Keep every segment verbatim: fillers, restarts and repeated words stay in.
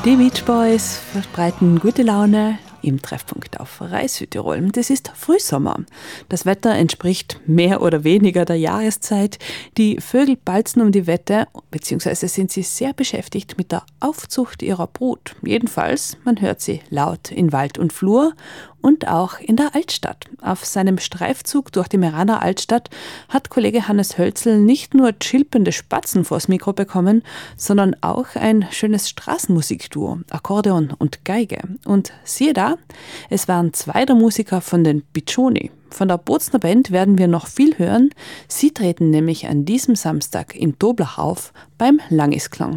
Die Beach Boys verbreiten gute Laune im Treffpunkt auf Reis Südtirol. Das ist Frühsommer. Das Wetter entspricht mehr oder weniger der Jahreszeit. Die Vögel balzen um die Wette, beziehungsweise sind sie sehr beschäftigt mit der Aufzucht ihrer Brut. Jedenfalls, man hört sie laut in Wald und Flur und auch in der Altstadt. Auf seinem Streifzug durch die Meraner Altstadt hat Kollege Hannes Hölzl nicht nur chilpende Spatzen vors Mikro bekommen, sondern auch ein schönes Straßenmusikduo, Akkordeon und Geige. Und siehe da, es waren zwei der Musiker von den Piccioni. Von der Bozner Band werden wir noch viel hören. Sie treten nämlich an diesem Samstag in Doblach auf beim Langisklang.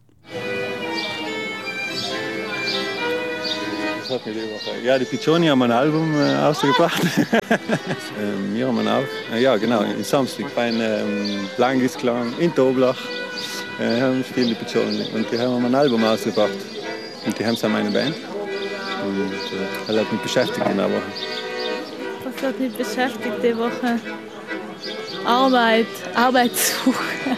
Ja, die Piccioni haben ein Album äh, ausgebracht. ähm, wir haben ein auch, äh, ja genau, in Samstag beim ähm, Langisklang in Doblach äh, haben spielen die Piccioni und die haben ein Album ausgebracht. Und die haben zusammen eine Band. Und äh, das hat mich beschäftigt in der Woche. Was hat mich beschäftigt die Woche? Arbeit, Arbeitssuche.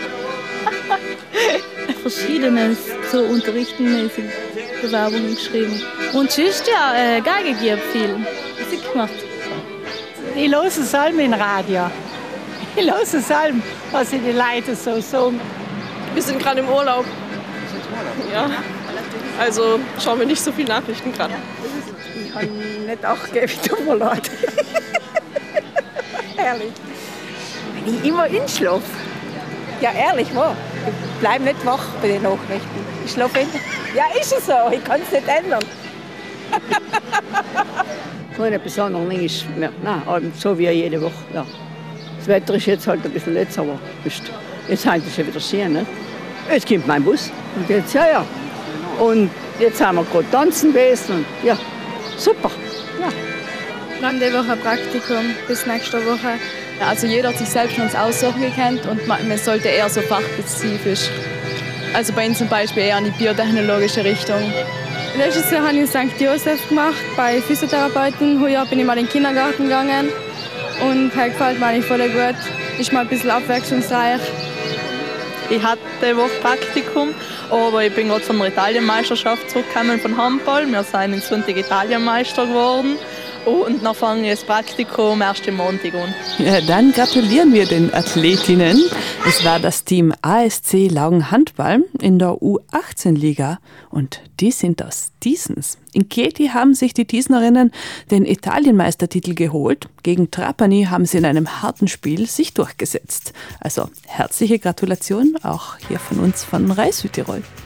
Verschiedenes, so unterrichtenmäßig Bewerbungen geschrieben. Und sonst ja, äh, Geige gibt viel. Musik gemacht. Ich höre Salm im Radio. Ich höre Salm, was die Leute so sagen. Wir sind gerade im Urlaub. Ja. Also schauen wir nicht so viel Nachrichten gerade. Ich kann nicht aufgeben, wie du mal leid. Ehrlich. Wenn ich immer inschlafe. Ja, ehrlich, wahr. Ich bleibe nicht wach bei den Nachrichten. Ich schlafe immer. Ja, ist es so. Ich kann es nicht ändern. Keine besonderen Dinge mehr. Nein, so wie jede Woche. Ja. Das Wetter ist jetzt halt ein bisschen letzt, aber ist, jetzt halt ist ja wieder schön. Ne? Jetzt kommt mein Bus. Und jetzt, ja, ja. Und jetzt haben wir gerade tanzen gewesen. Und ja, super. Ja. Dann die Woche Praktikum bis nächste Woche. Also jeder hat sich selbst schon aussuchen gekannt und man, man sollte eher so fachspezifisch. Also bei uns zum Beispiel eher in die biotechnologische Richtung. Letztes Jahr habe ich Sankt Josef gemacht bei Physiotherapeuten. Heuer bin ich mal in den Kindergarten gegangen und hat gefällt mir voll gut. Ist mal ein bisschen abwechslungsreich. Ich hatte eine Woche Praktikum, aber ich bin gerade von der Italienmeisterschaft zurückgekommen von Handball. Wir sind in Sonntag Italienmeister geworden. Und dann fange ich das Praktikum erst im Montag an. Ja, dann gratulieren wir den Athletinnen. Es war das Team A S C Laugen Handball in der U achtzehn Liga und die sind aus Diesens. In Chieti haben sich die Diesnerinnen den Italienmeistertitel geholt. Gegen Trapani haben sie in einem harten Spiel sich durchgesetzt. Also herzliche Gratulation auch hier von uns von Reis Südtirol.